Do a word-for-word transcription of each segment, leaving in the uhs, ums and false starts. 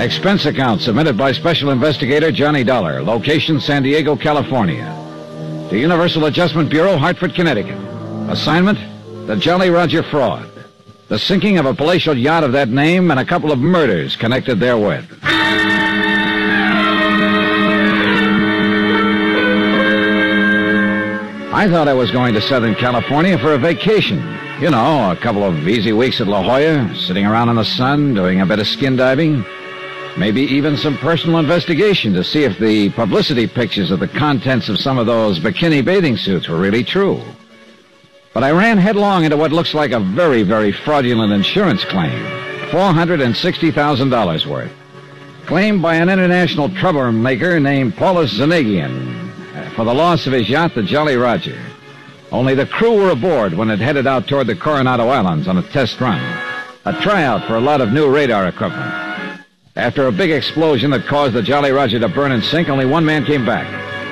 Expense account submitted by Special Investigator Johnny Dollar. Location, San Diego, California. To Universal Adjustment Bureau, Hartford, Connecticut. Assignment, the Jolly Roger fraud. The sinking of a palatial yacht of that name and a couple of murders connected therewith. I thought I was going to Southern California for a vacation. You know, a couple of easy weeks at La Jolla, sitting around in the sun, doing a bit of skin diving. Maybe even some personal investigation to see if the publicity pictures of the contents of some of those bikini bathing suits were really true. But I ran headlong into what looks like a very, very fraudulent insurance claim. four hundred sixty thousand dollars worth. Claimed by an international troublemaker named Paulus Zanagian for the loss of his yacht, the Jolly Roger. Only the crew were aboard when it headed out toward the Coronado Islands on a test run. A tryout for a lot of new radar equipment. After a big explosion that caused the Jolly Roger to burn and sink, only one man came back.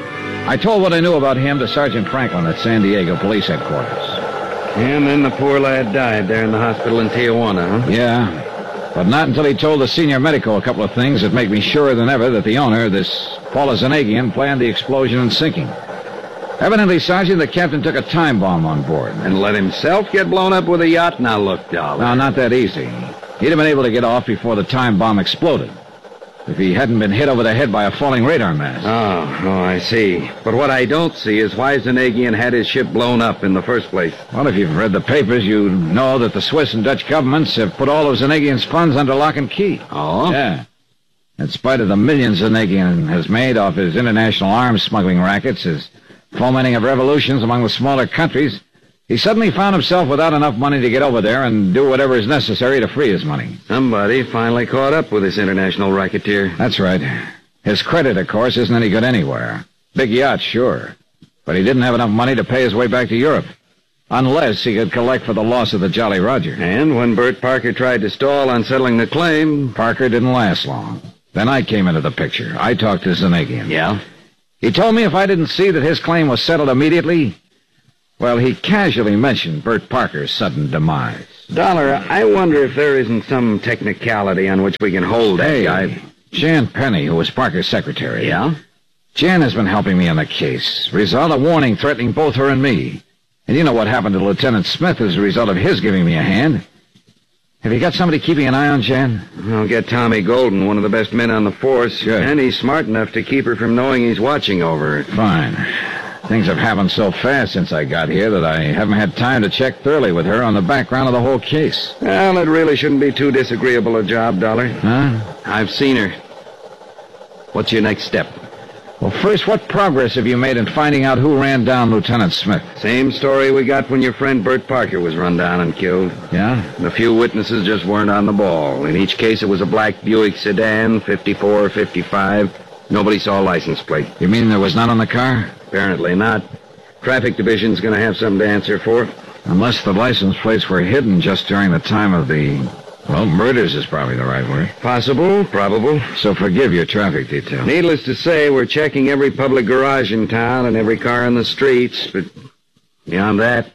I told what I knew about him to Sergeant Franklin at San Diego Police Headquarters. And then the poor lad died there in the hospital in Tijuana, huh? Yeah, but not until he told the senior medico a couple of things that make me surer than ever that the owner, this Paula Zanagian, planned the explosion and sinking. Evidently, Sergeant, the captain took a time bomb on board. And let himself get blown up with a yacht? Now, look, Dollar. No, not that easy. He'd have been able to get off before the time bomb exploded. If he hadn't been hit over the head by a falling radar mast. Oh, oh, I see. But what I don't see is why Zanagian had his ship blown up in the first place. Well, if you've read the papers, you know that the Swiss and Dutch governments have put all of Zanagian's funds under lock and key. Oh? Yeah. In spite of the millions Zanagian has made off his international arms smuggling rackets, his fomenting of revolutions among the smaller countries, he suddenly found himself without enough money to get over there and do whatever is necessary to free his money. Somebody finally caught up with this international racketeer. That's right. His credit, of course, isn't any good anywhere. Big yacht, sure. But he didn't have enough money to pay his way back to Europe. Unless he could collect for the loss of the Jolly Roger. And when Bert Parker tried to stall on settling the claim... Parker didn't last long. Then I came into the picture. I talked to Zanagian. Yeah? He told me if I didn't see that his claim was settled immediately... Well, he casually mentioned Bert Parker's sudden demise. Dollar, I wonder if there isn't some technicality on which we can hold that hey, guy. Jan Penny, who was Parker's secretary. Yeah? Jan has been helping me on the case. Result, a warning threatening both her and me. And you know what happened to Lieutenant Smith as a result of his giving me a hand. Have you got somebody keeping an eye on Jan? I'll get Tommy Golden, one of the best men on the force. Good. And he's smart enough to keep her from knowing he's watching over her. Fine. Things have happened so fast since I got here that I haven't had time to check thoroughly with her on the background of the whole case. Well, it really shouldn't be too disagreeable a job, Dollar. Huh? I've seen her. What's your next step? Well, first, what progress have you made in finding out who ran down Lieutenant Smith? Same story we got when your friend Bert Parker was run down and killed. Yeah? The few witnesses just weren't on the ball. In each case, it was a black Buick sedan, fifty-four, fifty-five. Nobody saw a license plate. You mean there was none on the car? Apparently not. Traffic Division's going to have something to answer for. Unless the license plates were hidden just during the time of the... Well, murders is probably the right word. Possible, probable. So forgive your traffic detail. Needless to say, we're checking every public garage in town and every car in the streets, but beyond that...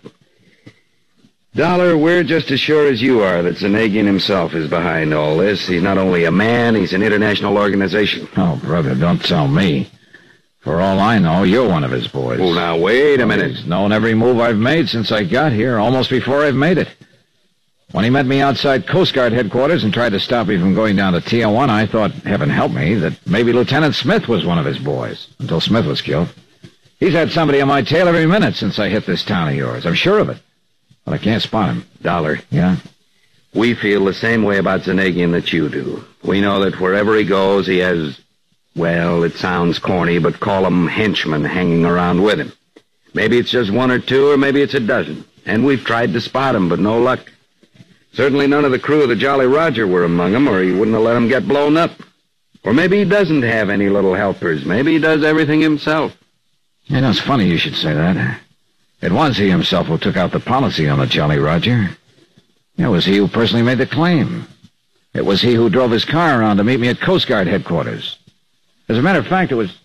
Dollar, we're just as sure as you are that Zanagian himself is behind all this. He's not only a man, he's an international organization. Oh, brother, don't tell me. For all I know, you're one of his boys. Oh, now, wait a minute. He's known every move I've made since I got here, almost before I've made it. When he met me outside Coast Guard headquarters and tried to stop me from going down to Tijuana, I thought, heaven help me, that maybe Lieutenant Smith was one of his boys, until Smith was killed. He's had somebody on my tail every minute since I hit this town of yours. I'm sure of it. But I can't spot him. Dollar. Yeah? We feel the same way about Zanagian that you do. We know that wherever he goes, he has, well, it sounds corny, but call them henchmen hanging around with him. Maybe it's just one or two, or maybe it's a dozen. And we've tried to spot him, but no luck. Certainly none of the crew of the Jolly Roger were among them, or he wouldn't have let them get blown up. Or maybe he doesn't have any little helpers. Maybe he does everything himself. You know, it's funny you should say that. It was he himself who took out the policy on the Jolly Roger. It was he who personally made the claim. It was he who drove his car around to meet me at Coast Guard headquarters. As a matter of fact, it was...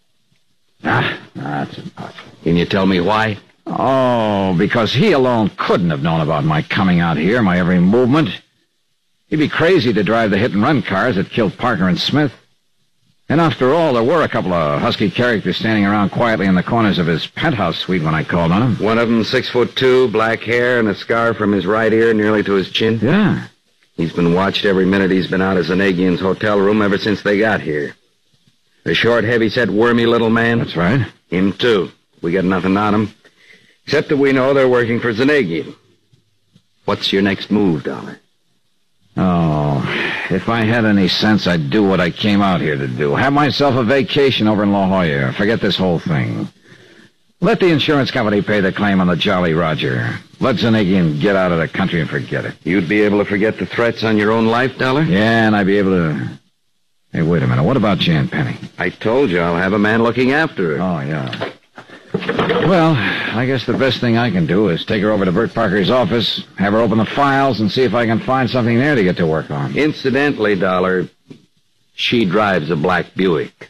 Ah, that's impossible. Can you tell me why? Oh, because he alone couldn't have known about my coming out here, my every movement. He'd be crazy to drive the hit-and-run cars that killed Parker and Smith. And after all, there were a couple of husky characters standing around quietly in the corners of his penthouse suite when I called on him. One of them six foot two, black hair, and a scar from his right ear nearly to his chin. Yeah. He's been watched every minute he's been out of Zanagian's hotel room ever since they got here. The short, heavy-set, wormy little man. That's right. Him, too. We got nothing on him. Except that we know they're working for Zanagian. What's your next move, Dollar? Oh, if I had any sense, I'd do what I came out here to do. Have myself a vacation over in La Jolla. Forget this whole thing. Let the insurance company pay the claim on the Jolly Roger. Let Zanagian get out of the country and forget it. You'd be able to forget the threats on your own life, Dollar? Yeah, and I'd be able to... Hey, wait a minute. What about Jan Penny? I told you I'll have a man looking after her. Oh, yeah. Well, I guess the best thing I can do is take her over to Bert Parker's office, have her open the files, and see if I can find something there to get to work on. Incidentally, Dollar, she drives a black Buick.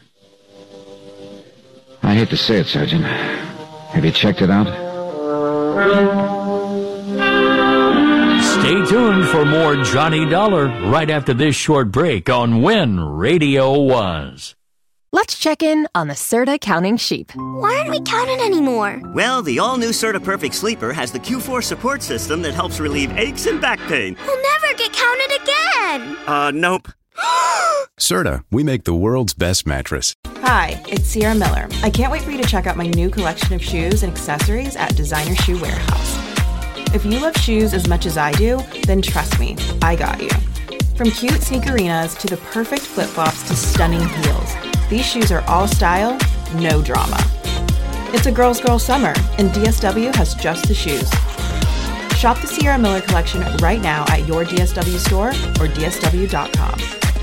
I hate to say it, Sergeant. Have you checked it out? Stay tuned for more Johnny Dollar right after this short break on When Radio Was. Let's check in on the Serta counting sheep. Why aren't we counting anymore? Well, the all-new Serta Perfect Sleeper has the Q four support system that helps relieve aches and back pain. We'll never get counted again. Uh, nope. Serta, we make the world's best mattress. Hi, it's Sierra Miller. I can't wait for you to check out my new collection of shoes and accessories at Designer Shoe Warehouse. If you love shoes as much as I do, then trust me, I got you. From cute sneakerinas to the perfect flip-flops to stunning heels, these shoes are all style, no drama. It's a girl's girl summer, and D S W has just the shoes. Shop the Sierra Miller collection right now at your D S W store or D S W dot com.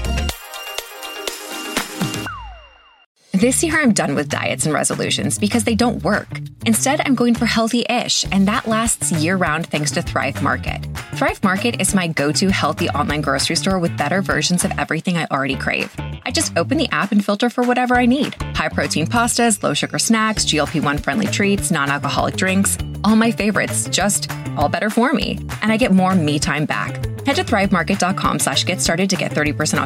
This year, I'm done with diets and resolutions because they don't work. Instead, I'm going for healthy-ish, and that lasts year-round thanks to Thrive Market. Thrive Market is my go-to healthy online grocery store with better versions of everything I already crave. I just open the app and filter for whatever I need. High-protein pastas, low-sugar snacks, G L P one friendly treats, non-alcoholic drinks. All my favorites, just all better for me. And I get more me time back. Head to thrive market dot com slash get started to get thirty percent off